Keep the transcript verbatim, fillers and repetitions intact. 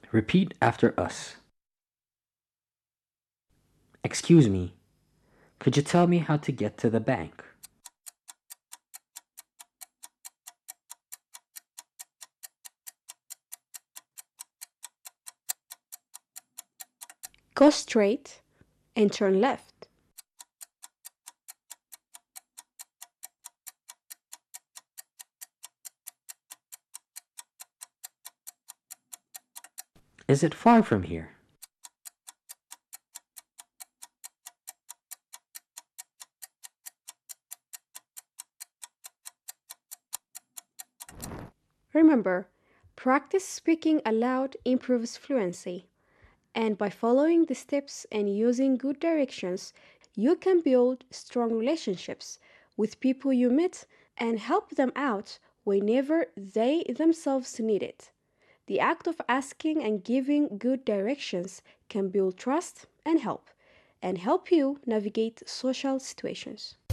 Repeat after us. Excuse me, could you tell me how to get to the bank? Go straight and turn left. Is it far from here? Remember, practice speaking aloud improves fluency, and by following the steps and using good directions, you can build strong relationships with people you meet and help them out whenever they themselves need it. The act of asking and giving good directions can build trust and help, and help you navigate social situations.